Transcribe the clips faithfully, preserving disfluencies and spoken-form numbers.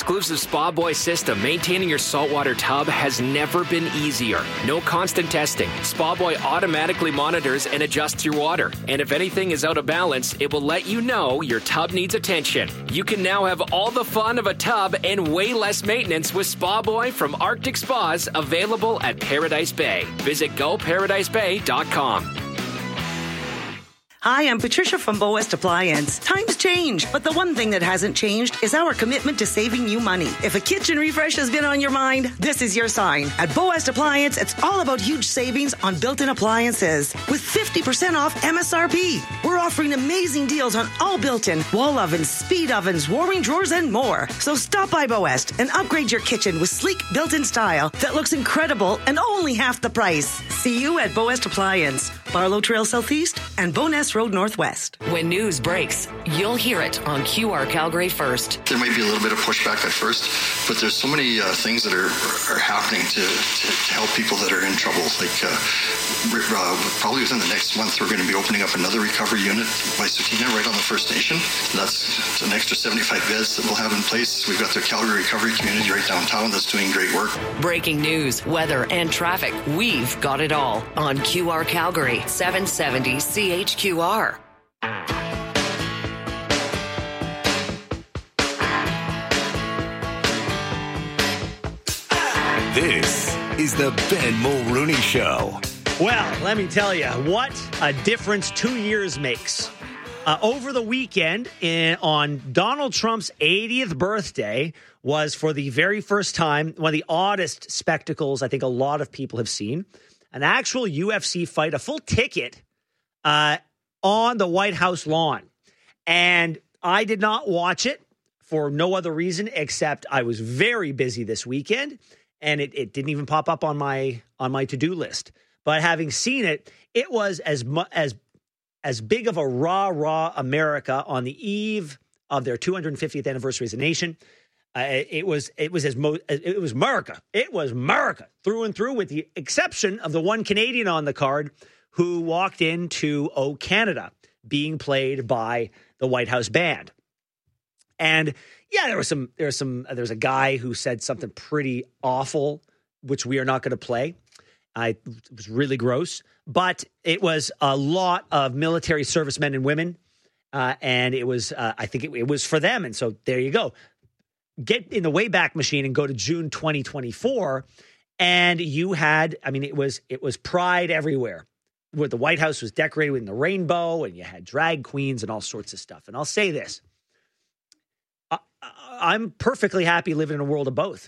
exclusive Spa Boy system, maintaining your saltwater tub has never been easier. No constant testing. Spa Boy automatically monitors and adjusts your water. And if anything is out of balance, it will let you know your tub needs attention. You can now have all the fun of a tub and way less maintenance with Spa Boy from Arctic Spas, available at Paradise Bay. Visit go paradise bay dot com. Hi, I'm Patricia from Bow West Appliance. Times change, but the one thing that hasn't changed is our commitment to saving you money. If a kitchen refresh has been on your mind, this is your sign. At Bow West Appliance, it's all about huge savings on built-in appliances with fifty percent off M S R P. We're offering amazing deals on all built-in wall ovens, speed ovens, warming drawers, and more. So stop by Bow West and upgrade your kitchen with sleek built-in style that looks incredible and only half the price. See you at Bow West Appliance, Barlow Trail Southeast and Boness Road Northwest. When news breaks, you'll hear it on Q R Calgary First. There might be a little bit of pushback at first, but there's so many uh, things that are are happening to, to, to help people that are in trouble. Like uh, uh, probably within the next month, we're going to be opening up another recovery unit by Sutina right on the First Nation. That's an extra seventy-five beds that we'll have in place. We've got the Calgary Recovery Community right downtown that's doing great work. Breaking news, weather, and traffic. We've got it all on Q R Calgary, seven seventy C H Q R. This is the Ben Mulrooney Show. Well, let me tell you, what a difference two years makes. Uh, over the weekend, in, on Donald Trump's eightieth birthday, was for the very first time one of the oddest spectacles I think a lot of people have seen. An actual U F C fight, a full ticket uh, on the White House lawn. And I did not watch it for no other reason except I was very busy this weekend, and it, it didn't even pop up on my on my to-do list. But having seen it, it was as mu- as as big of a rah rah America on the eve of their two hundred fiftieth anniversary as a nation. Uh, it was it was as mo- it was America. It was America through and through, with the exception of the one Canadian on the card who walked into "O Canada," being played by the White House band. And yeah, there was some there was some there's a guy who said something pretty awful, which we are not going to play. I, it was really gross, but it was a lot of military servicemen and women, uh, and it was uh, I think it, it was for them. And so there you go. Get in the Wayback Machine and go to June twenty twenty-four, and you had, I mean, it was it was pride everywhere. Where the White House was decorated in the rainbow, and you had drag queens and all sorts of stuff. And I'll say this. I, I'm perfectly happy living in a world of both.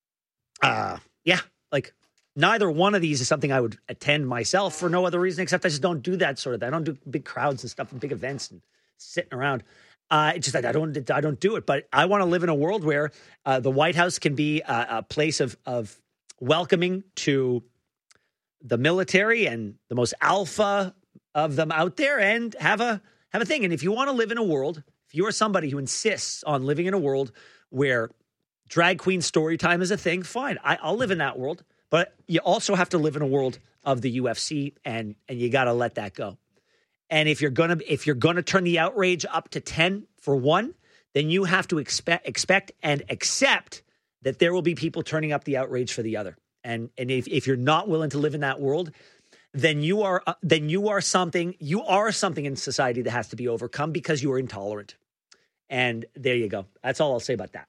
Uh, yeah, like neither one of these is something I would attend myself for no other reason except I just don't do that sort of thing. I don't do big crowds and stuff and big events and sitting around. Uh, it's just that I don't I don't do it. But I want to live in a world where uh, the White House can be a, a place of of welcoming to the military and the most alpha of them out there, and have a have a thing. And if you want to live in a world, if you are somebody who insists on living in a world where drag queen story time is a thing, fine. I, I'll live in that world. But you also have to live in a world of the U F C, and and you got to let that go. And if you're gonna if you're gonna turn the outrage up to ten for one, then you have to expect expect and accept that there will be people turning up the outrage for the other. And and if, if you're not willing to live in that world, then you are uh, then you are something you are something in society that has to be overcome because you are intolerant. And there you go. That's all I'll say about that.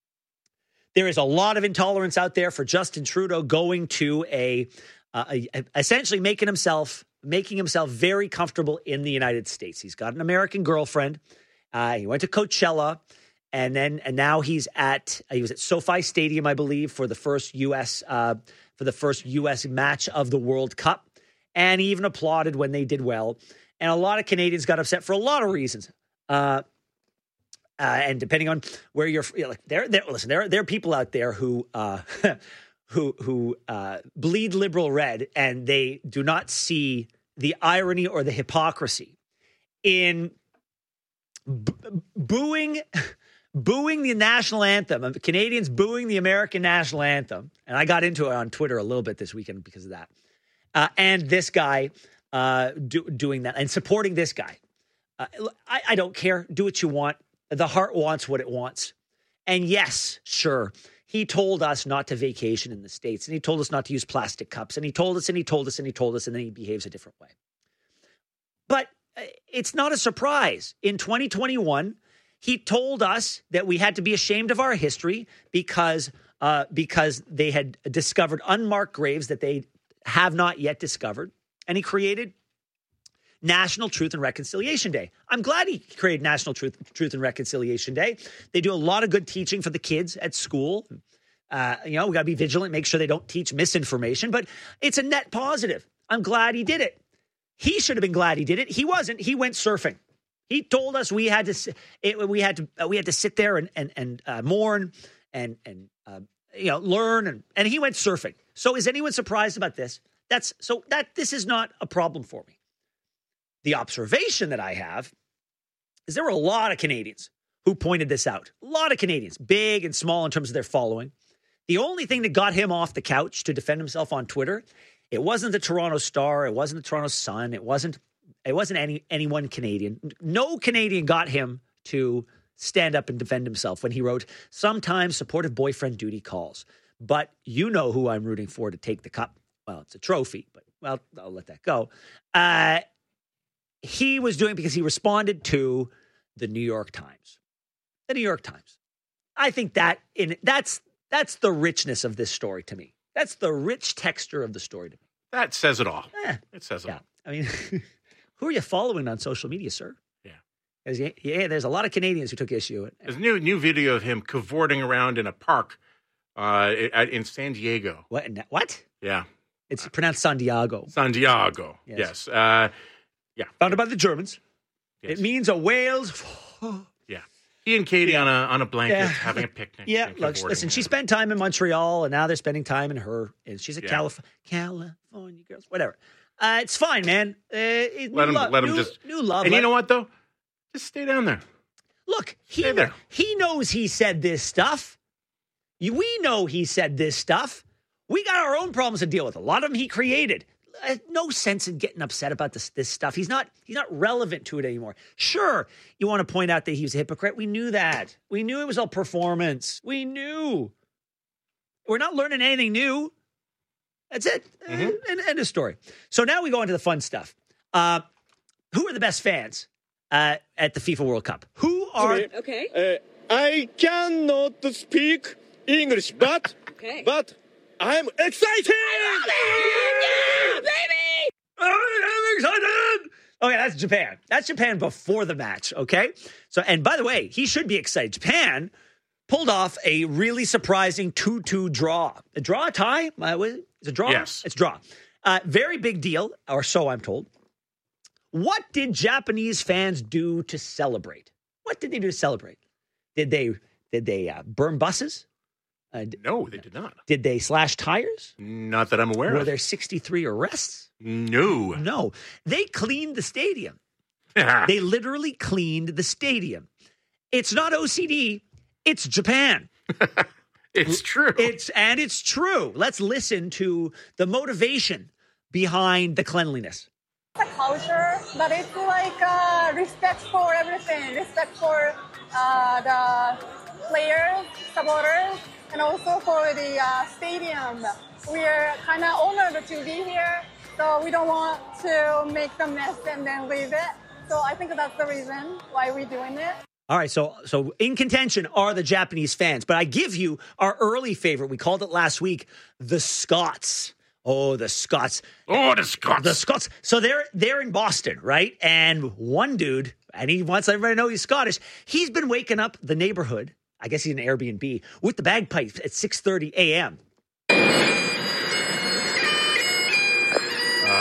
There is a lot of intolerance out there for Justin Trudeau going to a, uh, a essentially making himself making himself very comfortable in the United States. He's got an American girlfriend. Uh, he went to Coachella. And then, and now he's at, he was at SoFi Stadium, I believe, for the first U S, uh, for the first U S match of the World Cup. And he even applauded when they did well. And a lot of Canadians got upset for a lot of reasons. Uh, uh, and depending on where you're, you know, like, there, there, listen, there, there are people out there who, uh, who, who, uh, bleed liberal red, and they do not see the irony or the hypocrisy in b- booing, booing the national anthem, Canadians booing the American national anthem. And I got into it on Twitter a little bit this weekend because of that. Uh, and this guy uh, do, doing that and supporting this guy. Uh, I, I don't care. Do what you want. The heart wants what it wants. And yes, sure, he told us not to vacation in the States, and he told us not to use plastic cups, and he told us, and he told us, and he told us, and then he behaves a different way. But it's not a surprise. In twenty twenty-one, he told us that we had to be ashamed of our history because uh, because they had discovered unmarked graves that they have not yet discovered, and he created National Truth and Reconciliation Day. I'm glad he created National Truth, Truth and Reconciliation Day. They do a lot of good teaching for the kids at school. Uh, you know, we got to be vigilant, make sure they don't teach misinformation, but it's a net positive. I'm glad he did it. He should have been glad he did it. He wasn't. He went surfing. He told us we had to it, we had to uh, we had to sit there and and and uh, mourn and and uh, you know learn and and he went surfing. So is anyone surprised about this? That's so that this is not a problem for me. The observation that I have is there were a lot of Canadians who pointed this out. A lot of Canadians, big and small in terms of their following. The only thing that got him off the couch to defend himself on Twitter, it wasn't the Toronto Star, it wasn't the Toronto Sun, it wasn't it wasn't any any one Canadian. No Canadian got him to stand up and defend himself when he wrote, "Sometimes supportive boyfriend duty calls. But you know who I'm rooting for to take the cup." Well, it's a trophy, but well, I'll let that go. Uh He was doing because he responded to the New York Times. The New York Times. I think that in that's that's the richness of this story to me. That's the rich texture of the story to me. That says it all. Eh, it says it yeah. all. I mean, who are you following on social media, sir? Yeah. Yeah, there's a lot of Canadians who took issue. There's a new new video of him cavorting around in a park uh, in San Diego. What? What? Yeah. It's pronounced San Diego. San Diego. Yes. yes. Uh, Yeah. Founded by the Germans. Yes. It means a whale's. Yeah. He and Katie yeah. on a on a blanket yeah. having a picnic. Yeah. Look, listen, she spent time in Montreal and now they're spending time in her. And she's a yeah. Calif- California girl. Whatever. Uh, it's fine, man. Uh, it, let him love, let him new, just new love. And let, you know what though? Just stay down there. Look, he stay there. he knows he said this stuff. We know he said this stuff. We got our own problems to deal with. A lot of them he created. Uh, no sense in getting upset about this this stuff. He's not he's not relevant to it anymore. Sure, you want to point out that he was a hypocrite. We knew that. We knew it was all performance. We knew. We're not learning anything new. That's it. Mm-hmm. End, end of story. So now we go into the fun stuff. Uh, who are the best fans uh, at the FIFA World Cup? Who are okay? Uh, I cannot speak English, but okay. but. I'm excited! Yeah, baby! I'm excited! Okay, that's Japan. That's Japan before the match, okay? So, and by the way, he should be excited. Japan pulled off a really surprising two two draw. A draw, a tie? Uh, it's a draw? Yes. It's a draw. Uh, very big deal, or so I'm told. What did Japanese fans do to celebrate? What did they do to celebrate? Did they, did they uh, burn buses? Uh, no, they did not. Did they slash tires? Not that I'm aware Were of. there sixty-three arrests? No. No. They cleaned the stadium. They literally cleaned the stadium. It's not O C D. It's Japan. It's true. It's and it's true. Let's listen to the motivation behind the cleanliness. It's a culture, but it's like uh, respect for everything. Respect for uh, the players, supporters, and also for the uh, stadium. We are kind of honored to be here, so we don't want to make the mess and then leave it. So I think that's the reason why we're doing it. All right, so so in contention are the Japanese fans, but I give you our early favorite. We called it last week, the Scots. Oh, the Scots. Oh, the Scots. The Scots. So they're they're in Boston, right? And one dude, and he wants everybody to know he's Scottish. He's been waking up the neighborhood. I guess he's in an Airbnb with the bagpipes at six thirty a.m. Uh,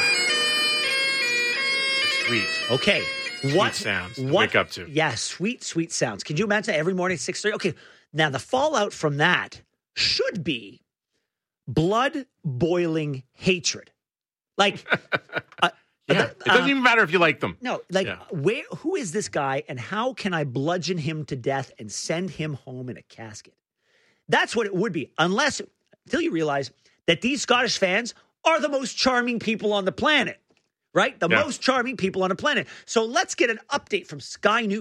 sweet. Okay. Sweet What sounds to what, wake up to. Yeah, sweet, sweet sounds. Can you imagine every morning at six thirty? Okay. Now, the fallout from that should be blood-boiling hatred. Like, uh, yeah, it doesn't uh, even matter if you like them. No, like, Yeah. where? Who is this guy, and how can I bludgeon him to death and send him home in a casket? That's what it would be, unless, until you realize that these Scottish fans are the most charming people on the planet, right? The Yeah. most charming people on the planet. So let's get an update from Sky News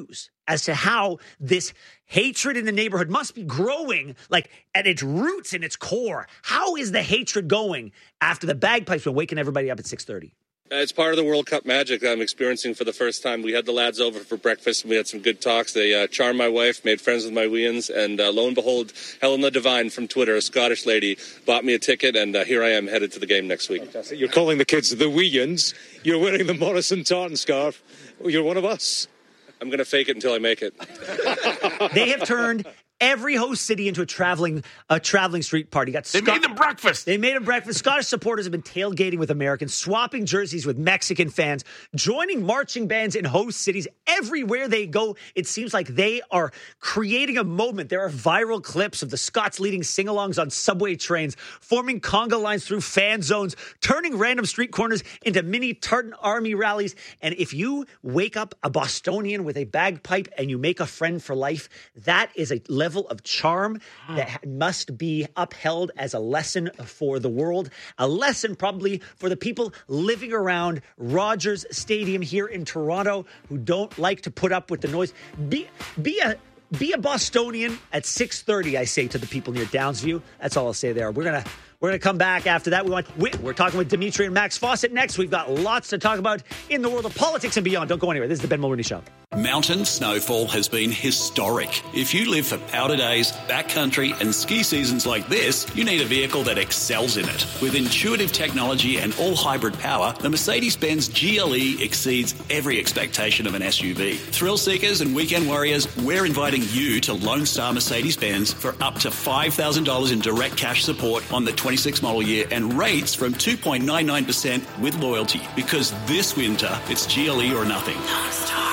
as to how this hatred in the neighborhood must be growing, like at its roots and its core. How is the hatred going after the bagpipes were waking everybody up at six thirty? Uh, it's part of the World Cup magic that I'm experiencing for the first time. We had the lads over for breakfast, and we had some good talks. They uh, charmed my wife, made friends with my weans, and uh, lo and behold, Helena Devine from Twitter, a Scottish lady, bought me a ticket, and uh, here I am headed to the game next week. Fantastic. You're calling the kids the weans. You're wearing the Morrison tartan scarf. You're one of us. I'm going to fake it until I make it. They have turned every host city into a traveling a traveling street party. Got they Sc- made them breakfast. They made them breakfast. Scottish supporters have been tailgating with Americans, swapping jerseys with Mexican fans, joining marching bands in host cities. Everywhere they go, it seems like they are creating a moment. There are viral clips of the Scots leading sing-alongs on subway trains, forming conga lines through fan zones, turning random street corners into mini tartan army rallies. And if you wake up a Bostonian with a bagpipe and you make a friend for life, that is a level of charm that must be upheld as a lesson for the world, a lesson probably for the people living around Rogers Stadium here in Toronto who don't like to put up with the noise. Be be a be a Bostonian at six thirty, I say to the people near Downsview. That's all I'll say there. We're gonna we're gonna come back after that. We want we're talking with Dimitri and Max Fawcett next. We've got lots to talk about in the world of politics and beyond. Don't go anywhere. This is the Ben Mulroney Show. Mountain snowfall has been historic. If you live for powder days, backcountry and ski seasons like this, you need a vehicle that excels in it. With intuitive technology and all-hybrid power, the Mercedes-Benz G L E exceeds every expectation of an S U V. Thrill seekers and weekend warriors, we're inviting you to Lone Star Mercedes-Benz for up to five thousand dollars in direct cash support on the twenty-six model year and rates from two point nine nine percent with loyalty. Because this winter, it's G L E or nothing. Lone Star.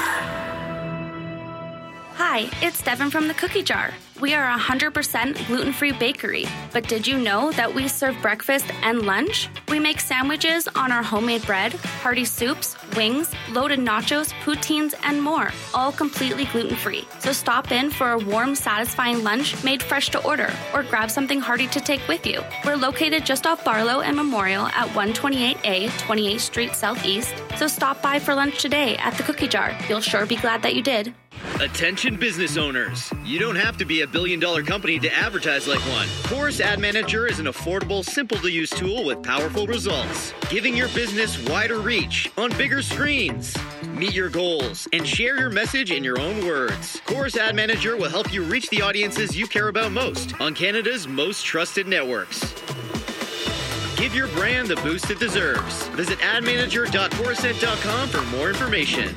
Hi, it's Devin from the Cookie Jar. We are a one hundred percent gluten-free bakery, but did you know that we serve breakfast and lunch? We make sandwiches on our homemade bread, hearty soups, wings, loaded nachos, poutines, and more, all completely gluten-free. So stop in for a warm, satisfying lunch made fresh to order, or grab something hearty to take with you. We're located just off Barlow and Memorial at one twenty-eight A, twenty-eighth Street Southeast, so stop by for lunch today at the Cookie Jar. You'll sure be glad that you did. Attention business owners. You don't have to be a billion dollar company to advertise like one. Chorus Ad Manager is an affordable, simple to use tool with powerful results, giving your business wider reach on bigger screens. Meet your goals and share your message in your own words. Chorus Ad Manager will help you reach the audiences you care about most on Canada's most trusted networks. Give your brand the boost it deserves. Visit ad manager dot chorused dot com for more information.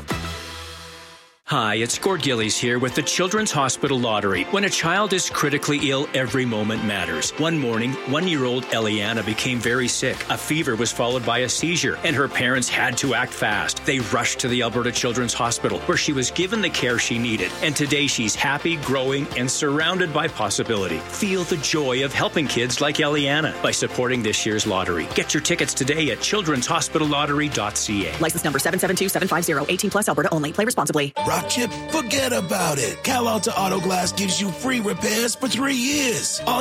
Hi, it's Gord Gillies here with the Children's Hospital Lottery. When a child is critically ill, every moment matters. One morning, one-year-old Eliana became very sick. A fever was followed by a seizure, and her parents had to act fast. They rushed to the Alberta Children's Hospital, where she was given the care she needed. And today, she's happy, growing, and surrounded by possibility. Feel the joy of helping kids like Eliana by supporting this year's lottery. Get your tickets today at children's hospital lottery dot c a. License number seven seven two seven five zero. eighteen plus Alberta only. Play responsibly. Rock chip? Forget about it. Cal Alta Auto Glass gives you free repairs for three years. All